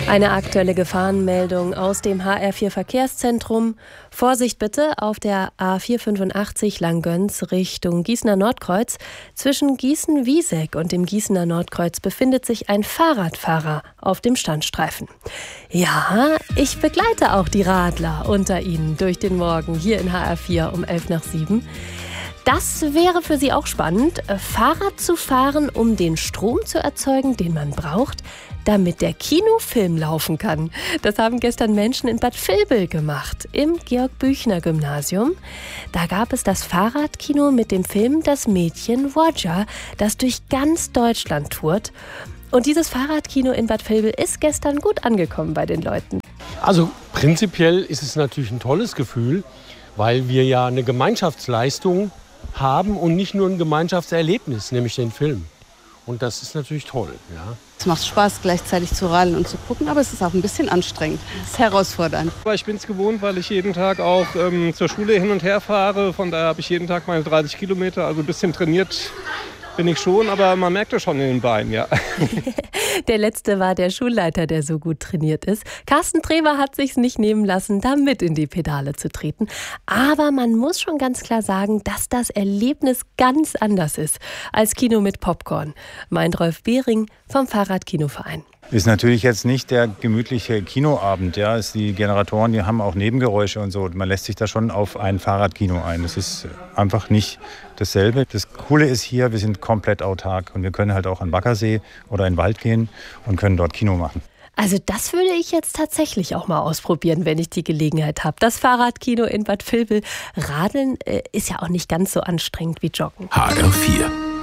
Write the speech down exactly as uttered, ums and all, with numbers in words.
Eine aktuelle Gefahrenmeldung aus dem H R vier Verkehrszentrum. Vorsicht bitte auf der A vierhundertfünfundachtzig Langgöns Richtung Gießener Nordkreuz. Zwischen Gießen-Wieseck und dem Gießener Nordkreuz befindet sich ein Fahrradfahrer auf dem Standstreifen. Ja, ich begleite auch die Radler unter Ihnen durch den Morgen hier in H R vier um elf nach sieben. Das wäre für Sie auch spannend, Fahrrad zu fahren, um den Strom zu erzeugen, den man braucht, damit der Kinofilm laufen kann. Das haben gestern Menschen in Bad Vilbel gemacht, im Georg-Büchner-Gymnasium. Da gab es das Fahrradkino mit dem Film Das Mädchen Roger, das durch ganz Deutschland tourt. Und dieses Fahrradkino in Bad Vilbel ist gestern gut angekommen bei den Leuten. Also prinzipiell ist es natürlich ein tolles Gefühl, weil wir ja eine Gemeinschaftsleistung haben und nicht nur ein Gemeinschaftserlebnis, nämlich den Film. Und das ist natürlich toll. Ja. Es macht Spaß, gleichzeitig zu radeln und zu gucken, aber es ist auch ein bisschen anstrengend. Es ist herausfordernd. Aber ich bin es gewohnt, weil ich jeden Tag auch ähm, zur Schule hin und her fahre. Von daher habe ich jeden Tag meine dreißig Kilometer, also ein bisschen trainiert bin ich schon, aber man merkt es schon in den Beinen, ja. Der letzte war der Schulleiter, der so gut trainiert ist. Carsten Trever hat sich's nicht nehmen lassen, da mit in die Pedale zu treten. Aber man muss schon ganz klar sagen, dass das Erlebnis ganz anders ist als Kino mit Popcorn, meint Rolf Behring vom Fahrradkinoverein. Ist natürlich jetzt nicht der gemütliche Kinoabend. Ja. Die Generatoren, die haben auch Nebengeräusche und so. Man lässt sich da schon auf ein Fahrradkino ein. Das ist einfach nicht dasselbe. Das Coole ist hier, wir sind komplett autark und wir können halt auch an den Baggersee oder in den Wald gehen und können dort Kino machen. Also das würde ich jetzt tatsächlich auch mal ausprobieren, wenn ich die Gelegenheit habe. Das Fahrradkino in Bad Vilbel. Radeln äh, ist ja auch nicht ganz so anstrengend wie Joggen. H R vier